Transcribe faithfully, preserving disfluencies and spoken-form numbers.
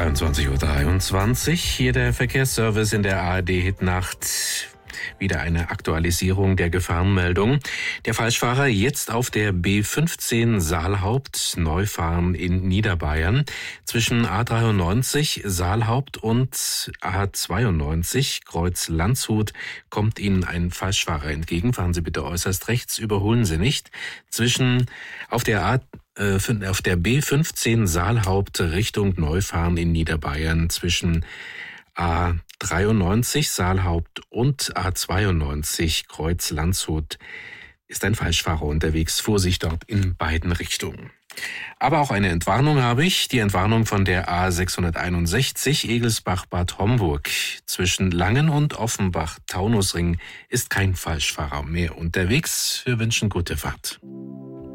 dreiundzwanzig Uhr dreiundzwanzig, hier der Verkehrsservice in der A R D-Hitnacht. Wieder eine Aktualisierung der Gefahrenmeldung. Der Falschfahrer jetzt auf der B fünfzehn Saalhaupt, Neufahren in Niederbayern. Zwischen A dreiundneunzig Saalhaupt und A zweiundneunzig Kreuz Landshut kommt Ihnen ein Falschfahrer entgegen. Fahren Sie bitte äußerst rechts, überholen Sie nicht. Zwischen auf der A äh, auf der B fünfzehn Saalhaupt Richtung Neufahren in Niederbayern zwischen A dreiundneunzig Saalhaupt und A zweiundneunzig Kreuz Landshut ist ein Falschfahrer unterwegs. Vorsicht dort in beiden Richtungen. Aber auch eine Entwarnung habe ich. Die Entwarnung von der A sechshunderteinundsechzig Egelsbach-Bad Homburg. Zwischen Langen und Offenbach-Taunusring ist kein Falschfahrer mehr unterwegs. Wir wünschen gute Fahrt.